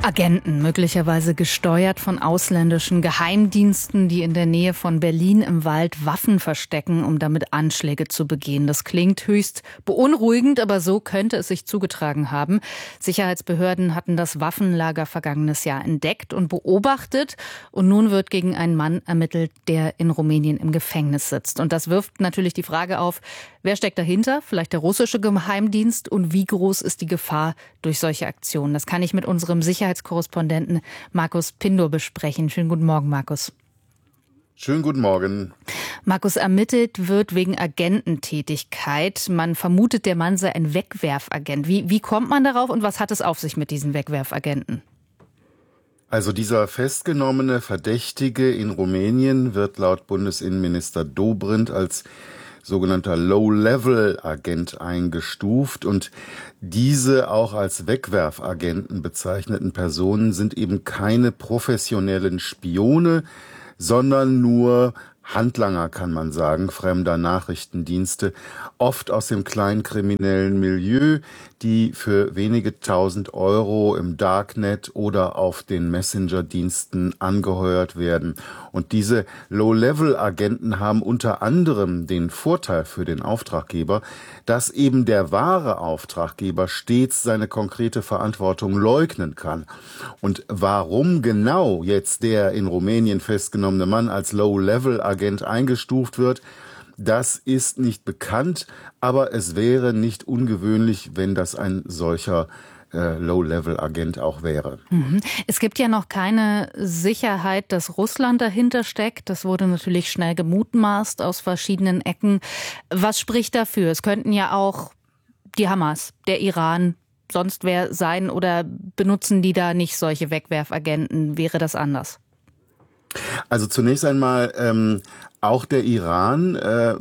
Agenten, möglicherweise gesteuert von ausländischen Geheimdiensten, die in der Nähe von Berlin im Wald Waffen verstecken, um damit Anschläge zu begehen. Das klingt höchst beunruhigend, aber so könnte es sich zugetragen haben. Sicherheitsbehörden hatten das Waffenlager vergangenes Jahr entdeckt und beobachtet. Und nun wird gegen einen Mann ermittelt, der in Rumänien im Gefängnis sitzt. Und das wirft natürlich die Frage auf, wer steckt dahinter? Vielleicht der russische Geheimdienst? Und wie groß ist die Gefahr durch solche Aktionen? Das kann ich mit unserem Sicherheitskorrespondenten Markus Pindor besprechen. Schönen guten Morgen, Markus. Schönen guten Morgen. Markus, ermittelt wird wegen Agententätigkeit. Man vermutet, der Mann sei ein Wegwerfagent. Wie kommt man darauf und was hat es auf sich mit diesen Wegwerfagenten? Also dieser festgenommene Verdächtige in Rumänien wird laut Bundesinnenminister Dobrindt als sogenannter Low-Level-Agent eingestuft, und diese auch als Wegwerfagenten bezeichneten Personen sind eben keine professionellen Spione, sondern nur Handlanger, kann man sagen, fremder Nachrichtendienste, oft aus dem kleinkriminellen Milieu, die für wenige tausend Euro im Darknet oder auf den Messenger-Diensten angeheuert werden. Und diese Low-Level-Agenten haben unter anderem den Vorteil für den Auftraggeber, dass eben der wahre Auftraggeber stets seine konkrete Verantwortung leugnen kann. Und warum genau jetzt der in Rumänien festgenommene Mann als Low-Level-Agent eingestuft wird, das ist nicht bekannt, aber es wäre nicht ungewöhnlich, wenn das ein solcher Low-Level-Agent auch wäre. Es gibt ja noch keine Sicherheit, dass Russland dahinter steckt. Das wurde natürlich schnell gemutmaßt aus verschiedenen Ecken. Was spricht dafür? Es könnten ja auch die Hamas, der Iran, sonst wer sein, oder benutzen die da nicht solche Wegwerfagenten? Wäre das anders? Also zunächst einmal, auch der Iran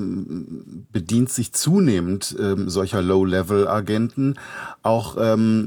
bedient sich zunehmend solcher Low-Level-Agenten. Auch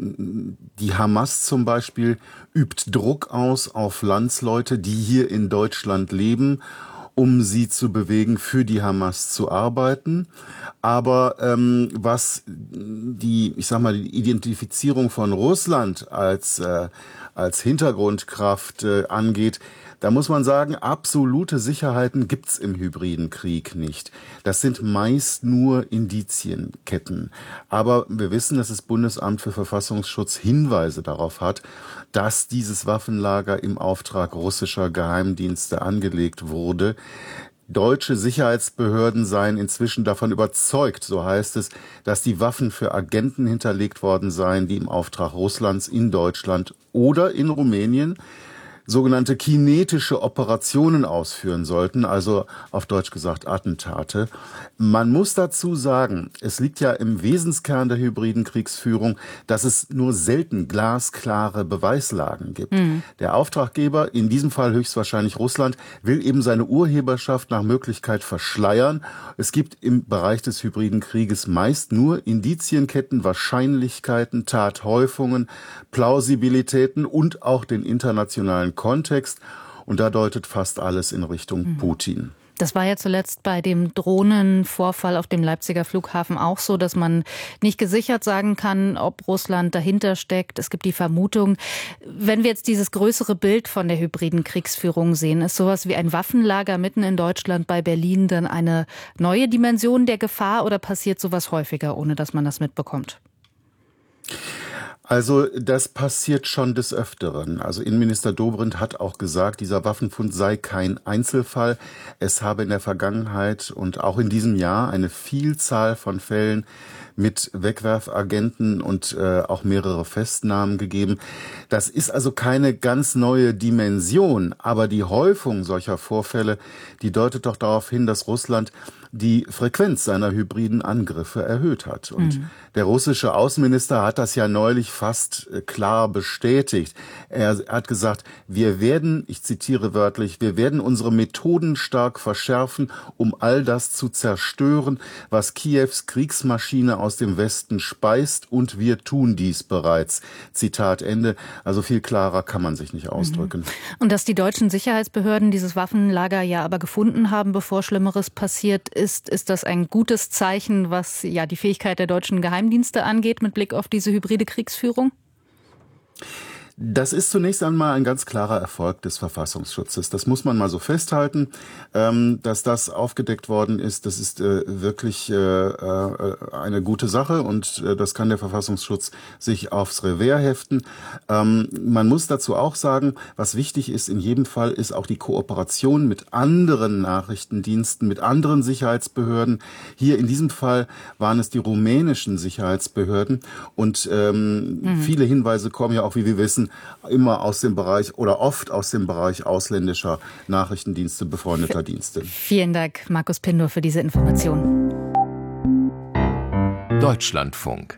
die Hamas zum Beispiel übt Druck aus auf Landsleute, die hier in Deutschland leben, um sie zu bewegen, für die Hamas zu arbeiten. Aber was die Identifizierung von Russland als Hintergrundkraft angeht, da muss man sagen, absolute Sicherheiten gibt's im hybriden Krieg nicht. Das sind meist nur Indizienketten. Aber wir wissen, dass das Bundesamt für Verfassungsschutz Hinweise darauf hat, dass dieses Waffenlager im Auftrag russischer Geheimdienste angelegt wurde. Deutsche Sicherheitsbehörden seien inzwischen davon überzeugt, so heißt es, dass die Waffen für Agenten hinterlegt worden seien, die im Auftrag Russlands in Deutschland oder in Rumänien sogenannte kinetische Operationen ausführen sollten, also auf Deutsch gesagt Attentate. Man muss dazu sagen, es liegt ja im Wesenskern der hybriden Kriegsführung, dass es nur selten glasklare Beweislagen gibt. Der Auftraggeber, in diesem Fall höchstwahrscheinlich Russland, will eben seine Urheberschaft nach Möglichkeit verschleiern. Es gibt im Bereich des hybriden Krieges meist nur Indizienketten, Wahrscheinlichkeiten, Tathäufungen, Plausibilitäten und auch den internationalen Kontext. Und da deutet fast alles in Richtung Putin. Das war ja zuletzt bei dem Drohnenvorfall auf dem Leipziger Flughafen auch so, dass man nicht gesichert sagen kann, ob Russland dahinter steckt. Es gibt die Vermutung, wenn wir jetzt dieses größere Bild von der hybriden Kriegsführung sehen, ist sowas wie ein Waffenlager mitten in Deutschland bei Berlin dann eine neue Dimension der Gefahr, oder passiert sowas häufiger, ohne dass man das mitbekommt? Also das passiert schon des Öfteren. Also Innenminister Dobrindt hat auch gesagt, dieser Waffenfund sei kein Einzelfall. Es habe in der Vergangenheit und auch in diesem Jahr eine Vielzahl von Fällen mit Wegwerfagenten und auch mehrere Festnahmen gegeben. Das ist also keine ganz neue Dimension, aber die Häufung solcher Vorfälle, die deutet doch darauf hin, dass Russland die Frequenz seiner hybriden Angriffe erhöht hat. Und der russische Außenminister hat das ja neulich fast klar bestätigt. Er hat gesagt, wir werden, ich zitiere wörtlich, wir werden unsere Methoden stark verschärfen, um all das zu zerstören, was Kiews Kriegsmaschine aus dem Westen speist, und wir tun dies bereits. Zitat Ende. Also viel klarer kann man sich nicht ausdrücken. Und dass die deutschen Sicherheitsbehörden dieses Waffenlager ja aber gefunden haben, bevor Schlimmeres passiert ist das ein gutes Zeichen, was ja die Fähigkeit der deutschen Geheimdienste angeht, mit Blick auf diese hybride Kriegsführung? Das ist zunächst einmal ein ganz klarer Erfolg des Verfassungsschutzes. Das muss man mal so festhalten, dass das aufgedeckt worden ist. Das ist wirklich eine gute Sache und das kann der Verfassungsschutz sich aufs Revers heften. Man muss dazu auch sagen, was wichtig ist in jedem Fall, ist auch die Kooperation mit anderen Nachrichtendiensten, mit anderen Sicherheitsbehörden. Hier in diesem Fall waren es die rumänischen Sicherheitsbehörden und viele Hinweise kommen ja auch, wie wir wissen, immer aus dem Bereich oder oft aus dem Bereich ausländischer Nachrichtendienste, befreundeter Dienste. Vielen Dank, Markus Pindor, für diese Information. Deutschlandfunk.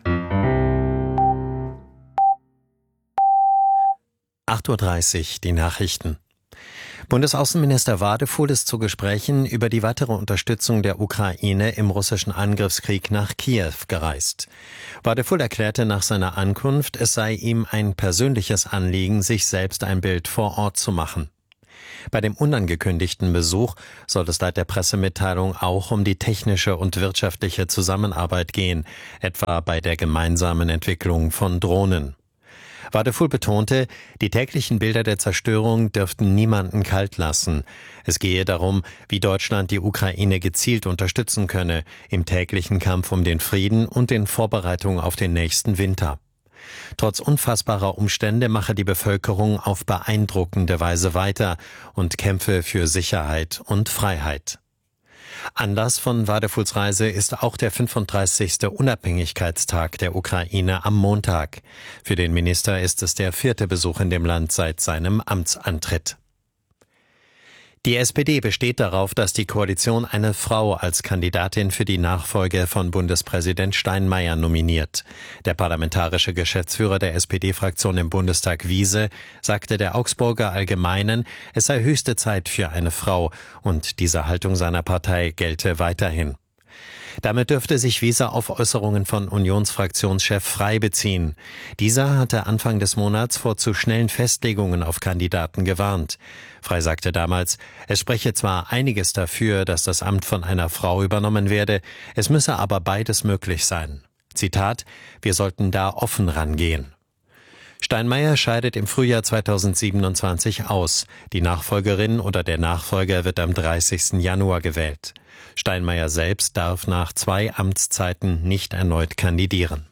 8:30 Uhr, die Nachrichten. Bundesaußenminister Wadefuhl ist zu Gesprächen über die weitere Unterstützung der Ukraine im russischen Angriffskrieg nach Kiew gereist. Wadefuhl erklärte nach seiner Ankunft, es sei ihm ein persönliches Anliegen, sich selbst ein Bild vor Ort zu machen. Bei dem unangekündigten Besuch soll es laut der Pressemitteilung auch um die technische und wirtschaftliche Zusammenarbeit gehen, etwa bei der gemeinsamen Entwicklung von Drohnen. Wadefuhl betonte, die täglichen Bilder der Zerstörung dürften niemanden kalt lassen. Es gehe darum, wie Deutschland die Ukraine gezielt unterstützen könne im täglichen Kampf um den Frieden und in Vorbereitung auf den nächsten Winter. Trotz unfassbarer Umstände mache die Bevölkerung auf beeindruckende Weise weiter und kämpfe für Sicherheit und Freiheit. Anlass von Wadefuhls Reise ist auch der 35. Unabhängigkeitstag der Ukraine am Montag. Für den Minister ist es der 4. Besuch in dem Land seit seinem Amtsantritt. Die SPD besteht darauf, dass die Koalition eine Frau als Kandidatin für die Nachfolge von Bundespräsident Steinmeier nominiert. Der parlamentarische Geschäftsführer der SPD-Fraktion im Bundestag, Wiese, sagte der Augsburger Allgemeinen, es sei höchste Zeit für eine Frau und diese Haltung seiner Partei gelte weiterhin. Damit dürfte sich Wiese auf Äußerungen von Unionsfraktionschef Frey beziehen. Dieser hatte Anfang des Monats vor zu schnellen Festlegungen auf Kandidaten gewarnt. Frey sagte damals, es spreche zwar einiges dafür, dass das Amt von einer Frau übernommen werde, es müsse aber beides möglich sein. Zitat, wir sollten da offen rangehen. Steinmeier scheidet im Frühjahr 2027 aus. Die Nachfolgerin oder der Nachfolger wird am 30. Januar gewählt. Steinmeier selbst darf nach 2 Amtszeiten nicht erneut kandidieren.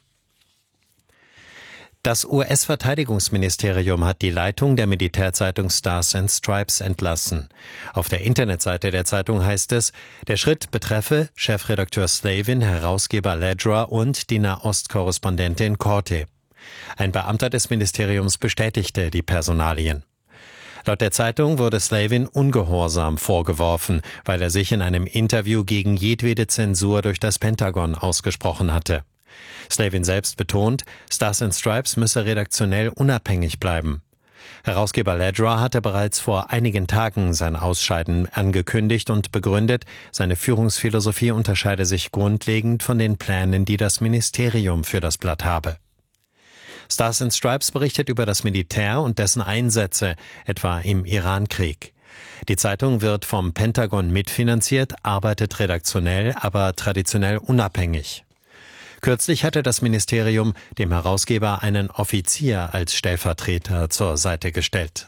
Das US-Verteidigungsministerium hat die Leitung der Militärzeitung Stars and Stripes entlassen. Auf der Internetseite der Zeitung heißt es, der Schritt betreffe Chefredakteur Slavin, Herausgeber Ledra und die Nahost-Korrespondentin Corte. Ein Beamter des Ministeriums bestätigte die Personalien. Laut der Zeitung wurde Slavin Ungehorsam vorgeworfen, weil er sich in einem Interview gegen jedwede Zensur durch das Pentagon ausgesprochen hatte. Slavin selbst betont, Stars and Stripes müsse redaktionell unabhängig bleiben. Herausgeber Ledra hatte bereits vor einigen Tagen sein Ausscheiden angekündigt und begründet, seine Führungsphilosophie unterscheide sich grundlegend von den Plänen, die das Ministerium für das Blatt habe. Stars and Stripes berichtet über das Militär und dessen Einsätze, etwa im Irankrieg. Die Zeitung wird vom Pentagon mitfinanziert, arbeitet redaktionell, aber traditionell unabhängig. Kürzlich hatte das Ministerium dem Herausgeber einen Offizier als Stellvertreter zur Seite gestellt.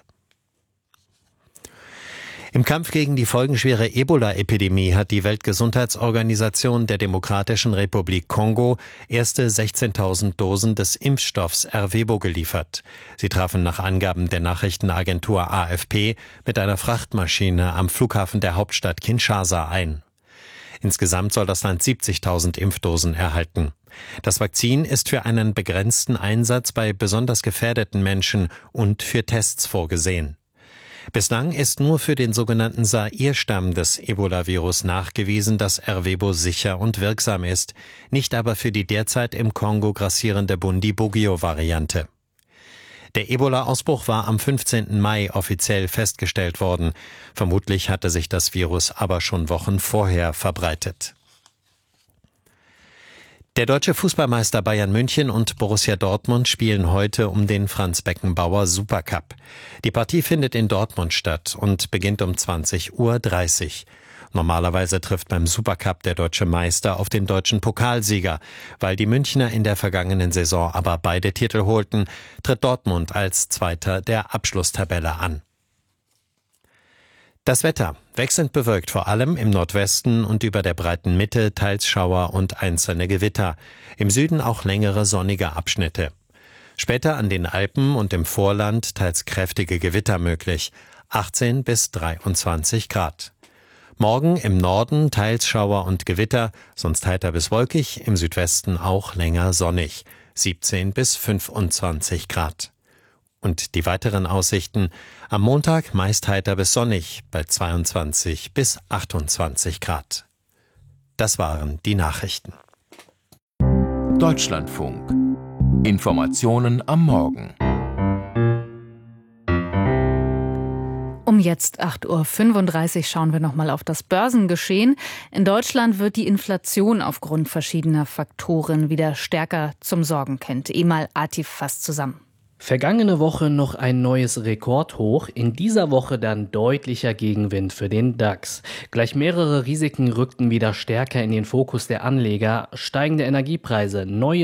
Im Kampf gegen die folgenschwere Ebola-Epidemie hat die Weltgesundheitsorganisation der Demokratischen Republik Kongo erste 16.000 Dosen des Impfstoffs Ervebo geliefert. Sie trafen nach Angaben der Nachrichtenagentur AFP mit einer Frachtmaschine am Flughafen der Hauptstadt Kinshasa ein. Insgesamt soll das Land 70.000 Impfdosen erhalten. Das Vakzin ist für einen begrenzten Einsatz bei besonders gefährdeten Menschen und für Tests vorgesehen. Bislang ist nur für den sogenannten Zaire-Stamm des Ebola-Virus nachgewiesen, dass Ervebo sicher und wirksam ist, nicht aber für die derzeit im Kongo grassierende Bundibugyo-Variante. Der Ebola-Ausbruch war am 15. Mai offiziell festgestellt worden. Vermutlich hatte sich das Virus aber schon Wochen vorher verbreitet. Der deutsche Fußballmeister Bayern München und Borussia Dortmund spielen heute um den Franz-Beckenbauer Supercup. Die Partie findet in Dortmund statt und beginnt um 20:30 Uhr. Normalerweise trifft beim Supercup der deutsche Meister auf den deutschen Pokalsieger. Weil die Münchner in der vergangenen Saison aber beide Titel holten, tritt Dortmund als Zweiter der Abschlusstabelle an. Das Wetter: wechselnd bewölkt, vor allem im Nordwesten und über der breiten Mitte teils Schauer und einzelne Gewitter. Im Süden auch längere sonnige Abschnitte. Später an den Alpen und im Vorland teils kräftige Gewitter möglich. 18 bis 23 Grad. Morgen im Norden teils Schauer und Gewitter, sonst heiter bis wolkig, im Südwesten auch länger sonnig. 17 bis 25 Grad. Und die weiteren Aussichten: am Montag meist heiter bis sonnig, bei 22 bis 28 Grad. Das waren die Nachrichten. Deutschlandfunk. Informationen am Morgen. Um jetzt 8:35 Uhr schauen wir nochmal auf das Börsengeschehen. In Deutschland wird die Inflation aufgrund verschiedener Faktoren wieder stärker zum Sorgenkind. Emal Atif fasst zusammen. Vergangene Woche noch ein neues Rekordhoch, in dieser Woche dann deutlicher Gegenwind für den DAX. Gleich mehrere Risiken rückten wieder stärker in den Fokus der Anleger: steigende Energiepreise, neue